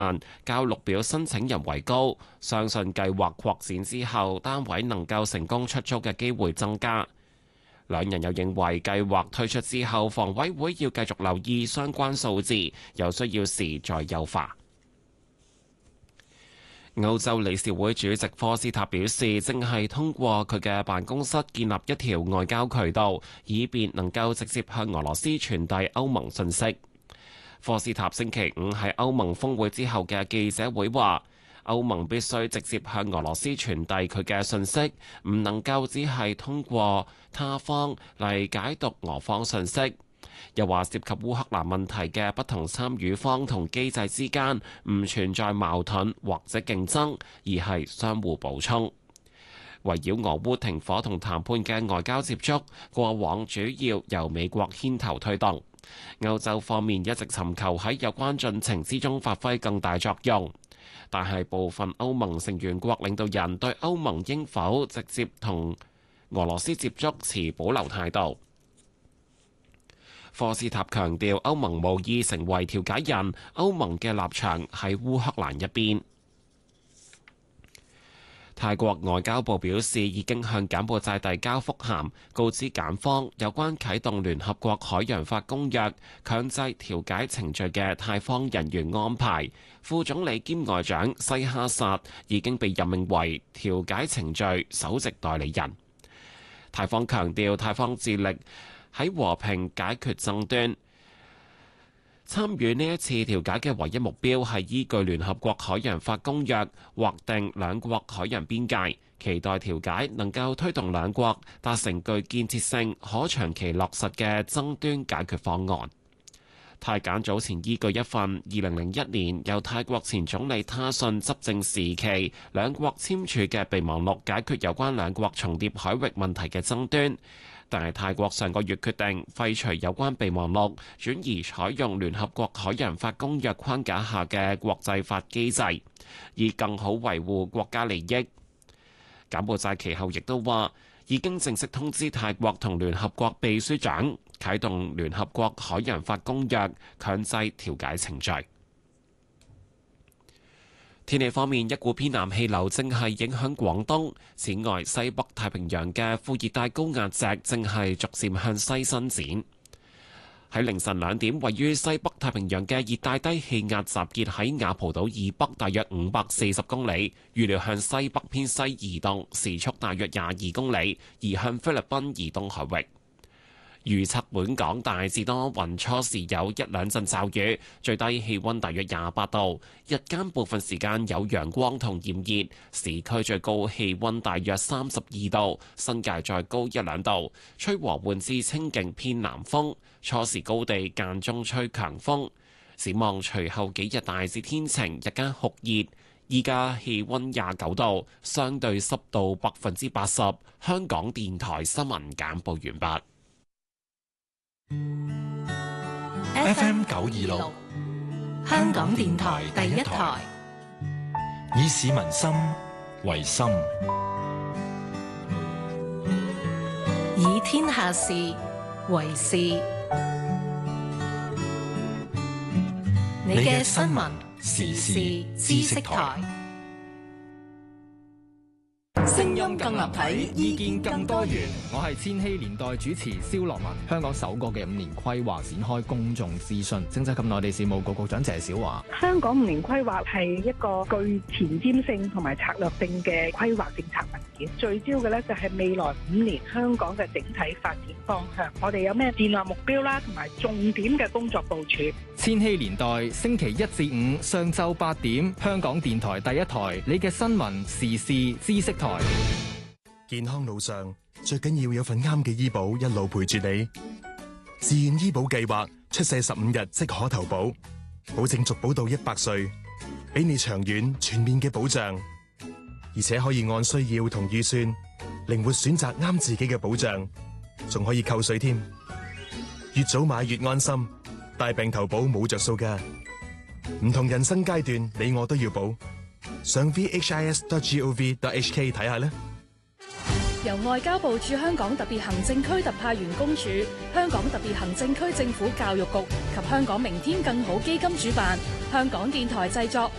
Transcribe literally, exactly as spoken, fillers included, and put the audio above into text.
較綠表申請人為高，相信計劃擴展之後，單位能夠成功出租嘅機會增加。兩人又認為計劃推出之後，房委會要繼續留意相關數字，有需要時再優化。歐洲理事會主席科斯塔表示，正係通過佢嘅辦公室建立一條外交渠道，以便能夠直接向俄羅斯傳遞歐盟信息。科斯塔星期五喺歐盟峰會之後嘅記者會話，歐盟必須直接向俄羅斯傳遞佢嘅信息，唔能夠只係通過他方嚟解讀俄方信息。又話涉及烏克蘭問題嘅不同參與方同機制之間唔存在矛盾或者競爭，而係相互補充。圍繞俄烏停火同談判嘅外交接觸，過往主要由美國牽頭推動。歐洲方面一直尋求喺有關進程之中發揮更大作用，但係部分歐盟成員國領導人對歐盟應否直接同俄羅斯接觸持保留態度。科斯塔強調，歐盟無意成為調解人，歐盟嘅立場喺烏克蘭一邊。泰國外交部表示，已經向柬埔寨遞交覆函，告知柬方有關啟動聯合國海洋法公約強制調解程序嘅泰方人員安排。副總理兼外長西哈薩已經被任命為調解程序首席代理人。泰方強調，泰方致力喺和平解決爭端，參與呢一次調解嘅唯一目標係依據聯合國海洋法公約劃定兩國海洋邊界，期待調解能夠推動兩國達成具建設性、可長期落實嘅爭端解決方案。泰柬早前依據一份二零零一年由泰國前總理他信執政時期兩國簽署嘅備忘錄，解決有關兩國重疊海域問題嘅爭端。但係泰國上個月決定廢除有關備忘錄，轉而採用聯合國海洋法公約框架下嘅國際法機制，以更好維護國家利益。柬埔寨其後亦都話，已經正式通知泰國同聯合國秘書長啟動聯合國海洋法公約強制調解程序。天氣方面，一股偏南氣流正係影響廣東。此外，西北太平洋嘅副熱帶高壓脊正係逐漸向西伸展。喺凌晨兩點，位於西北太平洋嘅熱帶低氣壓集結喺雅蒲島以北大約五百四十公里，預料向西北偏西移動，時速大約廿二公里，移向菲律賓以東海域。預測本港大致多雲，初時有一兩陣驟雨，最低氣溫大約廿八度，日間部分時間有陽光同炎熱，市區最高氣溫大約三十二度，新界再高一兩度，吹和緩至清勁偏南風，初時高地間中吹強風。展望隨後幾日大致天晴，日間酷熱，依家氣溫廿九度，相對濕度百分之八十。香港電台新聞簡報完畢。 F M 九二六，香港電台第一台，以市民心為心， 以天下事為事。你嘅新聞時事知識台。 聲音更立體，意見更多元。我係千禧年代主持蕭樂文。香港首個嘅五年規劃展開公眾諮詢，政制及內地事務局局長謝小華。 香港五年規劃係一個具前瞻性同埋策略性嘅規劃政策文件，聚焦嘅呢就係未來五年香港嘅整體發展方向。我哋有咩戰略目標啦，同埋重點嘅工作部署。 千禧年代星期一至五上晝八點，香港電台第一台，你嘅新聞時事知識台。 健康路上最緊要有份啱嘅醫保一路陪住你。自願醫保計劃出世十五日即可投保，保證續保到一百歲，俾你長遠全面嘅保障，而且可以按需要同預算靈活選擇啱自己嘅保障，仲可以扣稅添。越早買越安心，大病投保冇着數㗎。唔同人生階段，你我都要保。上 v h i s dot gov dot h k 睇下啦。 由外交部駐香港特別行政區特派員公署、香港特別行政區政府教育局及香港明天更好基金主辦，香港電台製作，